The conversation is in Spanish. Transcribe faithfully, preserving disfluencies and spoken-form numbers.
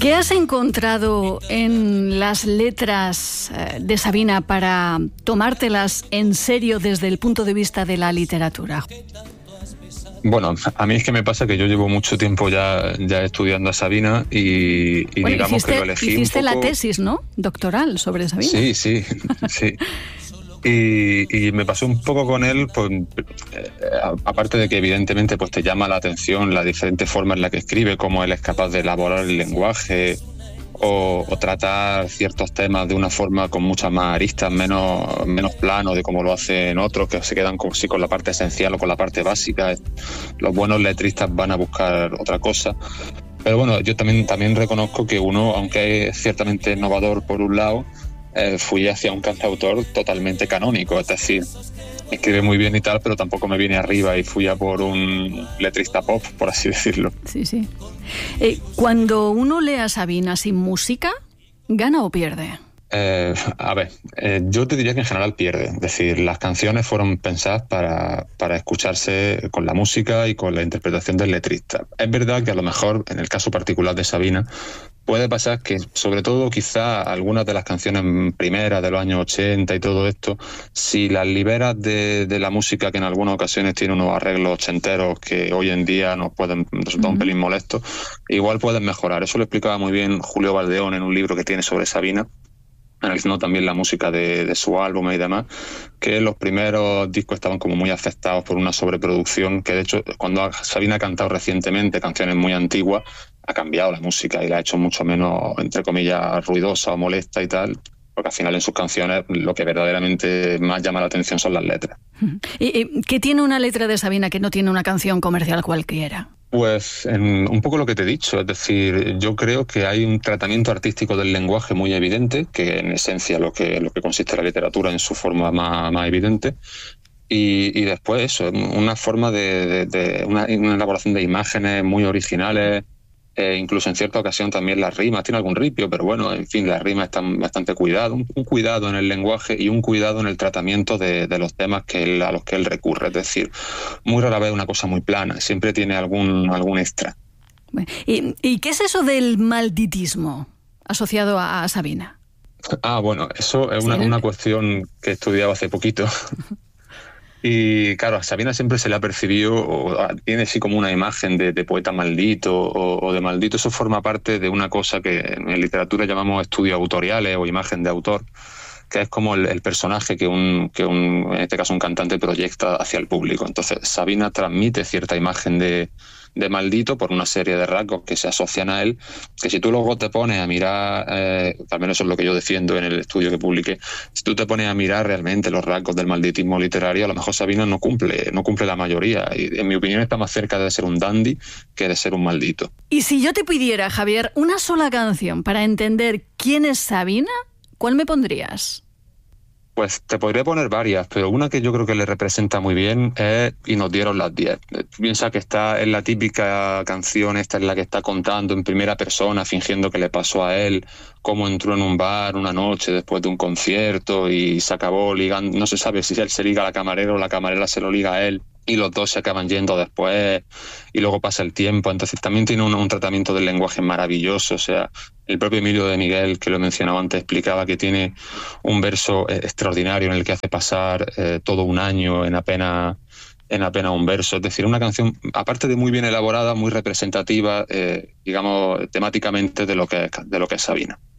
¿Qué has encontrado en las letras de Sabina para tomártelas en serio desde el punto de vista de la literatura? Bueno, a mí es que me pasa que yo llevo mucho tiempo ya, ya estudiando a Sabina y, y bueno, digamos hiciste, que lo elegí hiciste un poco... la tesis, ¿no? Doctoral sobre Sabina. Sí, sí, sí. Y, y me pasó un poco con él, pues, eh, aparte de que evidentemente pues te llama la atención la diferente forma en la que escribe, cómo él es capaz de elaborar el lenguaje o, o tratar ciertos temas de una forma con muchas más aristas, menos, menos plano de como lo hacen otros, que se quedan con, sí, con la parte esencial o con la parte básica. Los buenos letristas van a buscar otra cosa. Pero bueno, yo también, también reconozco que uno, aunque es ciertamente innovador por un lado, Eh, fui hacia un cantautor totalmente canónico, es decir, escribe muy bien y tal, pero tampoco me vine arriba y fui a por un letrista pop, por así decirlo. Sí, sí. Eh, cuando uno lee a Sabina sin música, ¿gana o pierde? Eh, a ver, eh, yo te diría que en general pierde. Es decir, las canciones fueron pensadas para, para escucharse con la música y con la interpretación del letrista. Es verdad que a lo mejor, en el caso particular de Sabina, puede pasar que, sobre todo, quizá algunas de las canciones primeras de los años ochenta y todo esto, si las liberas de, de la música, que en algunas ocasiones tiene unos arreglos ochenteros que hoy en día nos pueden resultar uh-huh. un pelín molestos, igual pueden mejorar. Eso lo explicaba muy bien Julio Valdeón en un libro que tiene sobre Sabina, analizando también la música de, de su álbum y demás, que los primeros discos estaban como muy afectados por una sobreproducción, que de hecho cuando Sabina ha cantado recientemente canciones muy antiguas, ha cambiado la música y la ha hecho mucho menos, entre comillas, ruidosa o molesta y tal, porque al final en sus canciones lo que verdaderamente más llama la atención son las letras. ¿Y qué tiene una letra de Sabina que no tiene una canción comercial cualquiera? Pues en un poco lo que te he dicho, es decir, yo creo que hay un tratamiento artístico del lenguaje muy evidente, que en esencia lo que, lo que consiste la literatura en su forma más, más evidente, y, y después eso, una forma de, de, de una, una elaboración de imágenes muy originales, eh, incluso en cierta ocasión también las rimas, tiene algún ripio, pero bueno, en fin, las rimas están bastante cuidadas, un, un cuidado en el lenguaje y un cuidado en el tratamiento de, de los temas que él, a los que él recurre, es decir, muy rara vez una cosa muy plana, siempre tiene algún, algún extra. ¿Y, ¿Y qué es eso del malditismo asociado a, a Sabina? Ah, bueno, eso es una, ¿Sí? una cuestión que he estudiado hace poquito. Y claro, a Sabina siempre se le ha percibido, o tiene así como una imagen de, de poeta maldito o, o de maldito. Eso forma parte de una cosa que en literatura llamamos estudios autoriales o imagen de autor, que es como el, el personaje que, un, que un, en este caso un cantante proyecta hacia el público. Entonces Sabina transmite cierta imagen de, de maldito por una serie de rasgos que se asocian a él, que si tú luego te pones a mirar, eh, al menos eso es lo que yo defiendo en el estudio que publiqué, si tú te pones a mirar realmente los rasgos del malditismo literario, a lo mejor Sabina no cumple, no cumple la mayoría, y en mi opinión está más cerca de ser un dandy que de ser un maldito. Y si yo te pidiera, Javier, una sola canción para entender quién es Sabina, ¿cuál me pondrías? Pues te podría poner varias, pero una que yo creo que le representa muy bien es Y nos dieron las diez. Piensa que está en la típica canción esta en la que está contando en primera persona, fingiendo que le pasó a él, cómo entró en un bar una noche después de un concierto y se acabó ligando, no se sabe si él se liga a la camarera o la camarera se lo liga a él, y los dos se acaban yendo después y luego pasa el tiempo. Entonces también tiene un, un tratamiento del lenguaje maravilloso. O sea, el propio Emilio de Miguel, que lo mencionaba antes, explicaba que tiene un verso eh, extraordinario en el que hace pasar eh, todo un año en apenas, en apenas un verso. Es decir, una canción, aparte de muy bien elaborada, muy representativa, eh, digamos, temáticamente de lo que es, de lo que es Sabina.